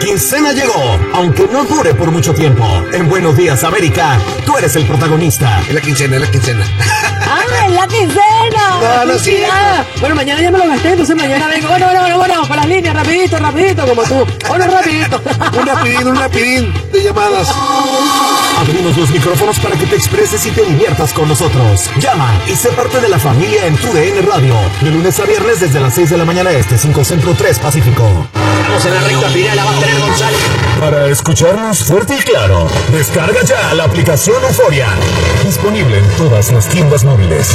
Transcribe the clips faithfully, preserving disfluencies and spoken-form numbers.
quincena llegó, aunque no dure por mucho tiempo. En Buenos Días América, tú eres el protagonista. Es la quincena, es la quincena. ¡Ah, es la quincena! No, no es cierto. Bueno, mañana ya me lo gasté, entonces mañana vengo. Bueno, bueno, bueno, bueno, con las líneas, rapidito, rapidito, como tú. Bueno, rapidito. Un rapidín, un rapidín de llamadas. Abrimos los micrófonos para que te expreses y te diviertas con nosotros. Llama y sé parte de la familia en Tu D N Radio. De lunes a viernes desde las seis de la mañana este, cinco Centro, tres Pacífico. Vamos en la recta final, la va a tener González. Para escucharnos fuerte y claro, descarga ya la aplicación Euforia. Disponible en todas las tiendas móviles.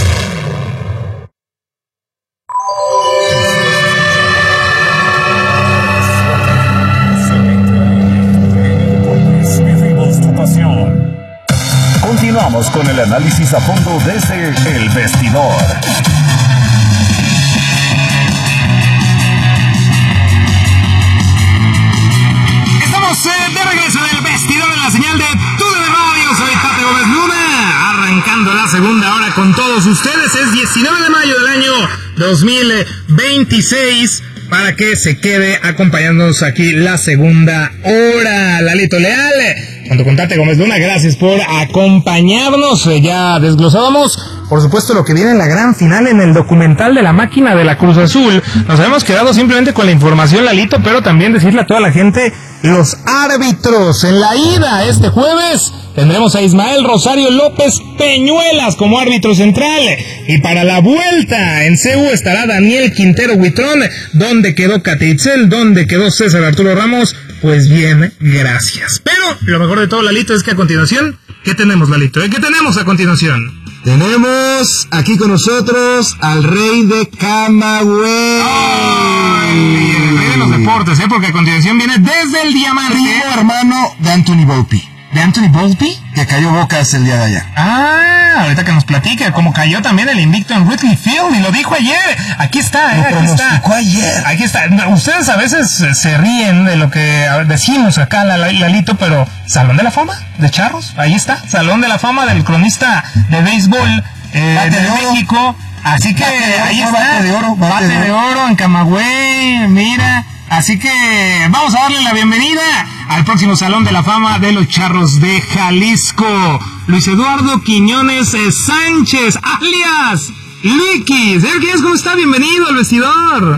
Continuamos con el análisis a fondo desde El Vestidor. Estamos eh, de regreso en El Vestidor en la señal de Tu D N Radio. Soy Tate Gómez Luna, arrancando la segunda hora con todos ustedes. Es diecinueve de mayo del año dos mil veintiséis. Para que se quede acompañándonos aquí la segunda hora. Lalito Leal, junto con Tate Gómez Luna, gracias por acompañarnos. Ya desglosábamos, por supuesto, lo que viene en la gran final en el documental de la máquina de la Cruz Azul. Nos habíamos quedado simplemente con la información, Lalito, pero también decirle a toda la gente, los árbitros en la ida este jueves. Tendremos a Ismael Rosario López Peñuelas como árbitro central. Y para la vuelta en C U estará Daniel Quintero Huitrón. ¿Dónde quedó Cate Itzel? ¿Dónde quedó César Arturo Ramos? Pues bien, gracias. Pero lo mejor de todo, Lalito, es que a continuación, ¿qué tenemos, Lalito? ¿Qué tenemos a continuación? Tenemos aquí con nosotros al rey de Camagüey. ¡Ay! El rey de los deportes, ¿eh? Porque a continuación viene desde el Diamante. Primo hermano de Anthony Volpi. ¿De Anthony Volpi? Que cayó Bocas el día de ayer. Ah, ahorita que nos platique cómo cayó también el invicto en Wrigley Field, y lo dijo ayer. Aquí está, eh, Lo aquí está. ayer. Aquí está. Ustedes a veces se ríen de lo que a ver, decimos acá, Lalito, pero ¿Salón de la Fama de Charros? Ahí está, Salón de la Fama del cronista de béisbol eh, de, de México. Así que bate ahí oro, está. bate de oro, bate Bate de de oro. oro en Camagüey, mira. Así que vamos a darle la bienvenida al próximo Salón de la Fama de los Charros de Jalisco. Luis Eduardo Quiñones Sánchez, alias Luikis. Señor Quiñones, ¿cómo está? Bienvenido al Vestidor.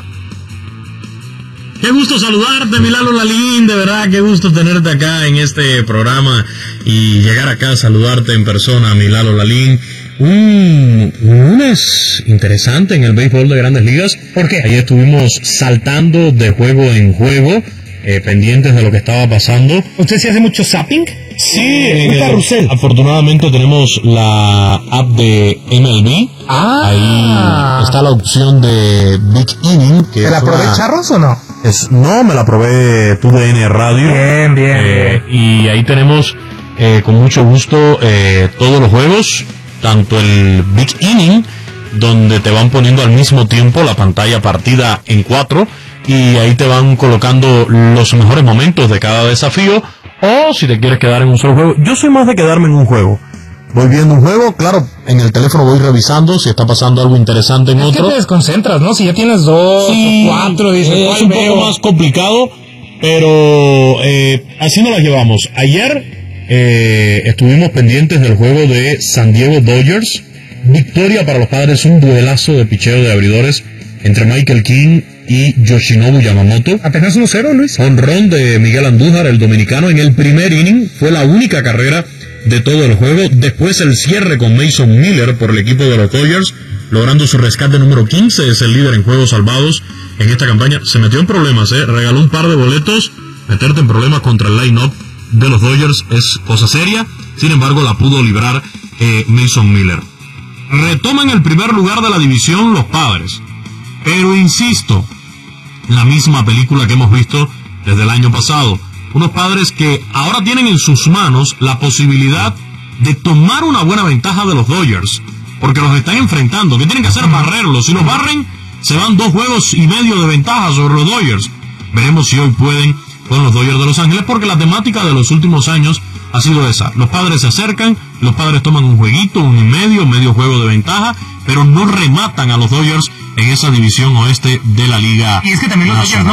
Qué gusto saludarte, mi Lalo Lalín, de verdad, qué gusto tenerte acá en este programa y llegar acá a saludarte en persona, mi Lalo Lalín. Un lunes interesante en el béisbol de Grandes Ligas. ¿Por qué? Ayer estuvimos saltando de juego en juego, eh, pendientes de lo que estaba pasando. ¿Usted se hace mucho zapping? Sí, en el carrusel. Afortunadamente tenemos la app de M L B. Ah. Ahí está la opción de Big Inning. Que ¿Te la es probé, una- Charros, o no? Es, no, me la probé Tu D N Radio. Bien, bien, Eh, y ahí tenemos eh, con mucho gusto eh, todos los juegos, tanto el Big Inning, donde te van poniendo al mismo tiempo la pantalla partida en cuatro, y ahí te van colocando los mejores momentos de cada desafío, o si te quieres quedar en un solo juego. Yo soy más de quedarme en un juego. Voy viendo un juego, claro, en el teléfono voy revisando si está pasando algo interesante en Es que otro. te desconcentras, ¿no? Si ya tienes dos Sí, o cuatro, dices, es ¿cuál un veo? poco más complicado, pero eh, así nos las llevamos. Ayer eh, estuvimos pendientes del juego de San Diego Dodgers. Victoria para los Padres, un duelazo de picheo de abridores entre Michael King y Yoshinobu Yamamoto. Apenas uno cero, Luis. Honrón de Miguel Andújar, el dominicano, en el primer inning. Fue la única carrera de todo el juego. Después el cierre con Mason Miller por el equipo de los Dodgers, logrando su rescate número quince. Es el líder en juegos salvados en esta campaña. Se metió en problemas, ¿eh? Regaló un par de boletos. Meterte en problemas contra el line-up de los Dodgers es cosa seria. Sin embargo, la pudo librar eh, Mason Miller. Retoman el primer lugar de la división los Padres. Pero insisto, la misma película que hemos visto desde el año pasado. Unos Padres que ahora tienen en sus manos la posibilidad de tomar una buena ventaja de los Dodgers, porque los están enfrentando. ¿Qué tienen que hacer? Barrerlos. Si los barren, se van dos juegos y medio de ventaja sobre los Dodgers. Veremos si hoy pueden con los Dodgers de Los Ángeles, porque la temática de los últimos años ha sido esa. Los Padres se acercan, los Padres toman un jueguito, un y medio, medio juego de ventaja, pero no rematan a los Dodgers en esa división oeste de la Liga Y es que también los Dodgers no